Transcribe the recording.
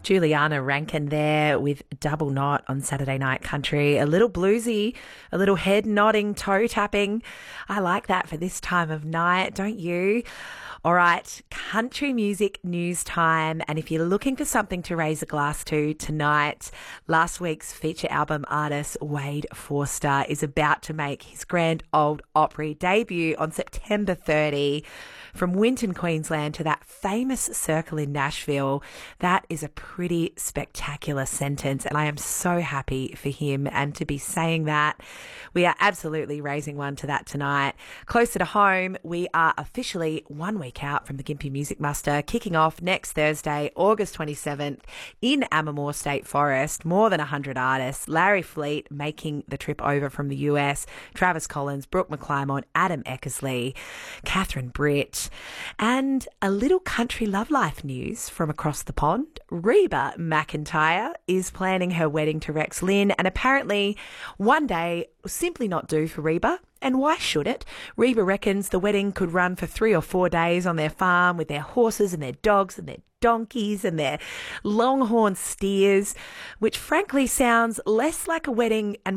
Juliana Rankin there with Double Knot on Saturday Night Country. A little bluesy, a little head nodding, toe tapping. I like that for this time of night, don't you? All right, country music news time. And if you're looking for something to raise a glass to tonight, last week's feature album artist Wade Forster is about to make his Grand Ole Opry debut on September 30. From Winton, Queensland to that famous circle in Nashville, that is a pretty spectacular sentence, and I am so happy for him and to be saying that. We are absolutely raising one to that tonight. Closer to home, we are officially 1 week out from the Gympie Music Muster, kicking off next Thursday, August 27th in Ammermoor State Forest. More than 100 artists. Larry Fleet making the trip over from the US, Travis Collins, Brooke McClymont, Adam Eckersley, Catherine Britt, and a little country love life news from across the pond. Reba McEntire is planning her wedding to Rex Lynn, and apparently one day will simply not do for Reba. And why should it? Reba reckons the wedding could run for 3 or 4 days on their farm with their horses and their dogs and their donkeys and their longhorn steers, which frankly sounds less like a wedding and